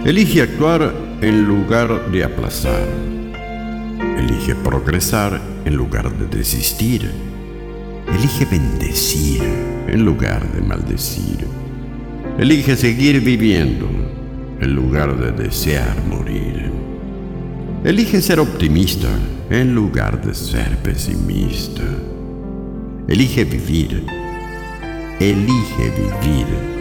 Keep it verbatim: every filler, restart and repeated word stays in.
Elige actuar en lugar de aplazar. Elige progresar en lugar de desistir. Elige bendecir en lugar de maldecir. Elige seguir viviendo en lugar de desear morir. Elige ser optimista en lugar de ser pesimista. Elige vivir. Elige vivir